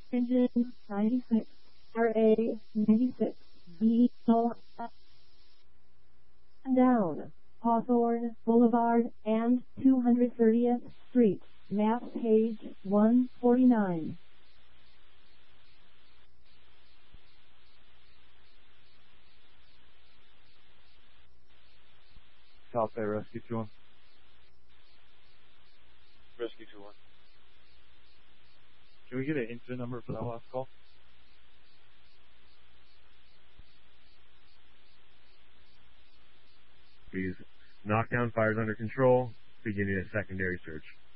Engine 96, RA 96, B, O, down, Hawthorne Boulevard and 230th Street, map page 149. South Bay Rescue 2-1. Rescue 2-1. Can we get an incident number for that last call? Please. Knockdown, fires under control. Beginning a secondary search.